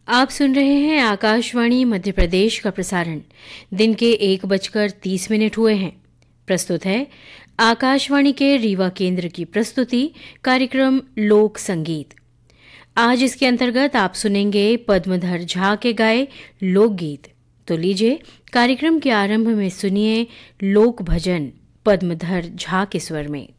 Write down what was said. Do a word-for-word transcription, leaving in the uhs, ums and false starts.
आप सुन रहे हैं आकाशवाणी मध्य प्रदेश का प्रसारण। दिन के एक बजकर तीस मिनट हुए हैं। प्रस्तुत है आकाशवाणी के रीवा केंद्र की प्रस्तुति कार्यक्रम लोक संगीत। आज इसके अंतर्गत आप सुनेंगे पद्मधर झा के गाए लोकगीत। तो लीजिए कार्यक्रम के आरंभ में सुनिए लोक भजन पद्मधर झा के स्वर में।